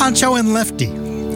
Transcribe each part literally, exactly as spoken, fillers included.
Pancho and Lefty.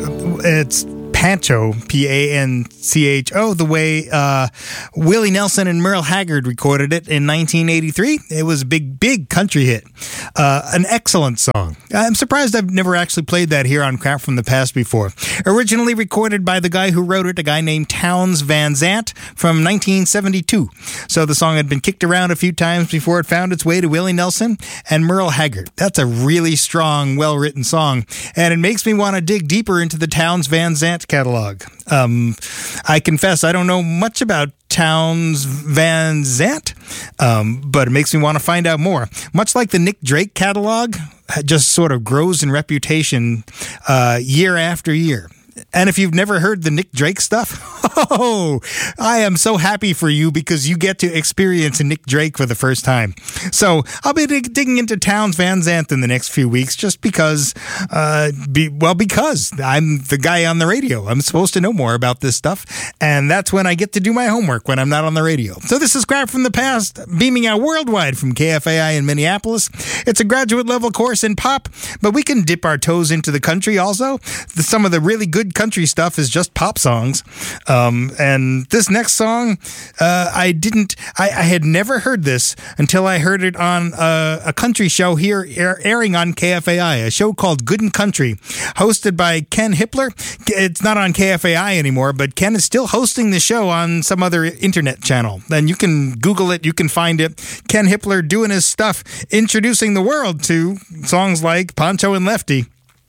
It's Pancho, P A N C H O, the way uh, Willie Nelson and Merle Haggard recorded it in nineteen eighty-three. It was a big, big country hit. Uh, an excellent song. I'm surprised I've never actually played that here on Crap from the Past before. Originally recorded by the guy who wrote it, a guy named Townes Van Zandt from nineteen seventy-two. So the song had been kicked around a few times before it found its way to Willie Nelson and Merle Haggard. That's a really strong, well-written song, and it makes me want to dig deeper into the Townes Van Zandt catalog. Um, I confess I don't know much about Townes Van Zandt, um, but it makes me want to find out more. Much like the Nick Drake catalog, just sort of grows in reputation uh, year after year. And if you've never heard the Nick Drake stuff, oh, I am so happy for you because you get to experience Nick Drake for the first time. So I'll be dig- digging into Townes Van Zandt in the next few weeks just because, uh, be, well, because I'm the guy on the radio. I'm supposed to know more about this stuff. And that's when I get to do my homework, when I'm not on the radio. So this is Crap from the Past, beaming out worldwide from K F A I in Minneapolis. It's a graduate level course in pop, but we can dip our toes into the country also. The, some of the really good country stuff is just pop songs. Um, and this next song, uh, I didn't, I, I had never heard this until I heard it on a, a country show here air, airing on K F A I, a show called Good and Country, hosted by Ken Hippler. It's not on K F A I anymore, but Ken is still hosting the show on some other internet channel. And you can Google it, you can find it. Ken Hippler doing his stuff, introducing the world to songs like Pancho and Lefty.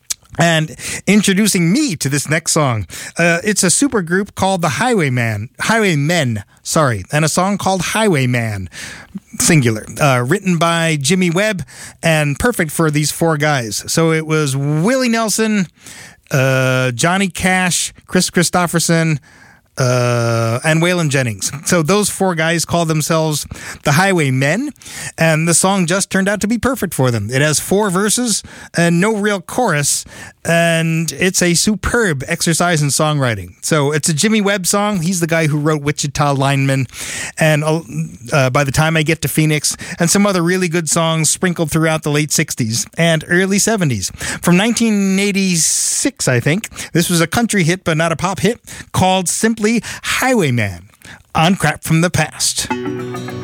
And introducing me to this next song. Uh, it's a super group called the Highwayman, Highwaymen, sorry, and a song called Highwayman, singular, uh, written by Jimmy Webb and perfect for these four guys. So it was Willie Nelson, uh, Johnny Cash, Chris Christopherson, Uh, and Waylon Jennings. So those four guys call themselves the Highwaymen, and the song just turned out to be perfect for them. It has four verses and no real chorus, and it's a superb exercise in songwriting. So it's a Jimmy Webb song. He's the guy who wrote Wichita Lineman, and uh, By the Time I Get to Phoenix, and some other really good songs sprinkled throughout the late sixties and early seventies. From nineteen eighty-six, I think, this was a country hit, but not a pop hit, called simply Highwayman on Crap from the Past.